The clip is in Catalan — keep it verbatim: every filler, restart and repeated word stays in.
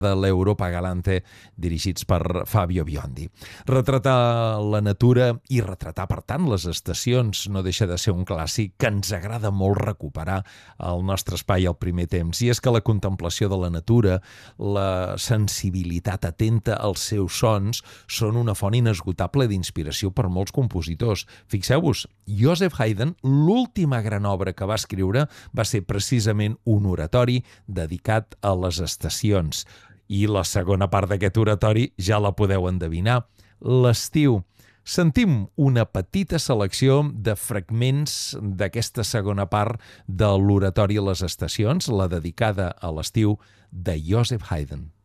de l'Europa Galante, dirigits per Fabio Biondi. Retratar la natura i retratar, per tant, les estacions no deixa de ser un clàssic que ens agrada molt recuperar al nostre espai al primer temps. I és que la contemplació de la natura, la sensibilitat atenta als seus sons, són una font inesgotable d'inspiració per molts compositors. Fixeu-vos, Joseph Haydn, l'última gran obra que va escriure va ser precisament un oratori dedicat a les estacions. I la segona part d'aquest oratori ja la podeu endevinar, l'estiu. Sentim una petita selecció de fragments d'aquesta segona part de l'oratori a les estacions, la dedicada a l'estiu de Joseph Haydn.